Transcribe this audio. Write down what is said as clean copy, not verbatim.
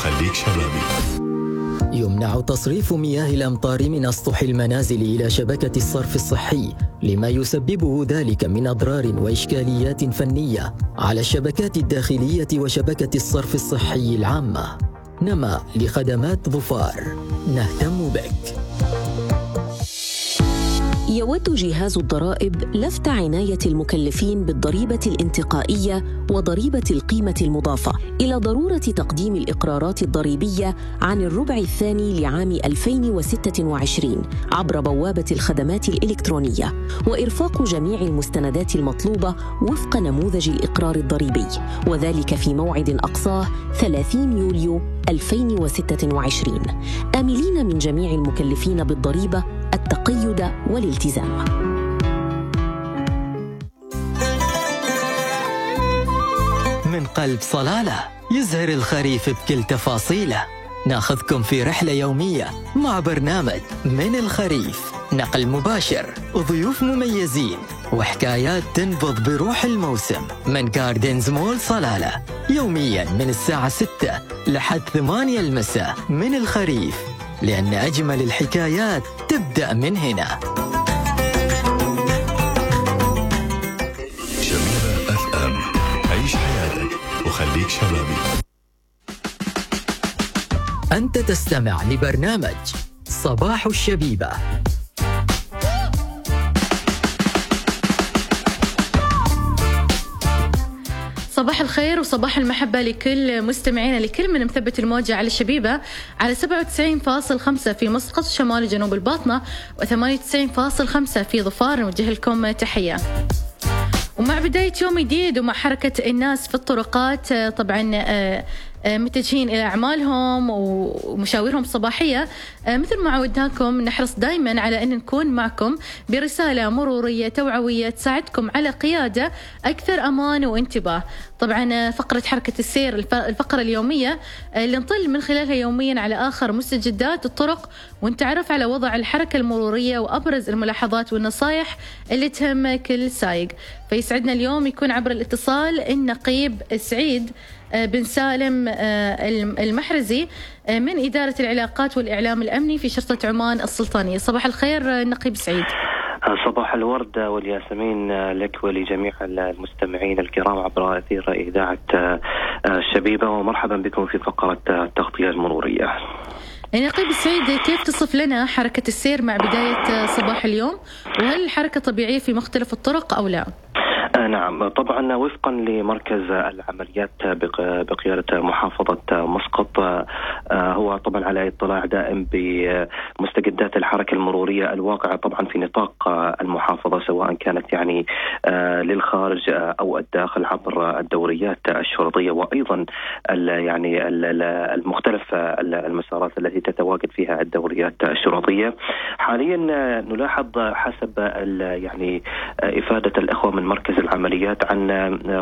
وخليك شبابي. يمنع تصريف مياه الأمطار من أسطح المنازل إلى شبكة الصرف الصحي لما يسببه ذلك من أضرار وإشكاليات فنية على الشبكات الداخلية وشبكة الصرف الصحي العامة. نما لخدمات ظفار، نهتم بك. يود جهاز الضرائب لفت عناية المكلفين بالضريبة الانتقائية وضريبة القيمة المضافة إلى ضرورة تقديم الإقرارات الضريبية عن الربع الثاني لعام 2026 عبر بوابة الخدمات الإلكترونية، وإرفاق جميع المستندات المطلوبة وفق نموذج الإقرار الضريبي، وذلك في موعد أقصاه 30 يوليو 2026، آملين من جميع المكلفين بالضريبة التقيد والالتزام. من قلب صلالة يزهر الخريف بكل تفاصيله. ناخذكم في رحلة يومية مع برنامج من الخريف، نقل مباشر وضيوف مميزين وحكايات تنبض بروح الموسم من جاردنز مول صلالة، يوميا من الساعة 6 لحد 8 المساء. من الخريف، لأن أجمل الحكايات تبدأ من هنا. شبيبة FM، عيش حياتك وخليك شبابي. أنت تستمع لبرنامج صباح الشبيبة. صباح الخير وصباح المحبة لكل مستمعينا، لكل من مثبت الموجة على الشبيبة على 97.5 في مسقط شمال جنوب الباطنة و98.5 في ظفار. نوجه لكم تحية. ومع بداية يوم جديد ومع حركة الناس في الطرقات طبعا متجهين إلى أعمالهم ومشاويرهم الصباحية، مثل ما عودناكم نحرص دايما على أن نكون معكم برسالة مرورية توعوية تساعدكم على قيادة أكثر أمان وانتباه. طبعا فقرة حركة السير الفقرة اليومية اللي نطل من خلالها يوميا على آخر مستجدات الطرق ونتعرف على وضع الحركة المرورية وأبرز الملاحظات والنصائح اللي تهم كل سايق. فيسعدنا اليوم يكون عبر الاتصال النقيب سعيد بن سالم المحرزي من إدارة العلاقات والإعلام الأمني في شرطة عمان السلطانية. صباح الخير نقيب سعيد. صباح الورد والياسمين لك ولجميع المستمعين الكرام عبر أثير إذاعة الشبيبة، ومرحبا بكم في فقرة التغطية المرورية. نقيب سعيد، كيف تصف لنا حركة السير مع بداية صباح اليوم، وهل الحركة طبيعية في مختلف الطرق أو لا؟ نعم، طبعا وفقا لمركز العمليات بقيادة محافظة مسقط، هو طبعا على اطلاع دائم بمستجدات الحركة المرورية الواقعة طبعا في نطاق المحافظة، سواء كانت يعني للخارج أو الداخل عبر الدوريات الشرطية، وأيضا يعني المختلف المسارات التي تتواجد فيها الدوريات الشرطية. حاليا نلاحظ حسب يعني إفادة الإخوة من مركز العمليات عن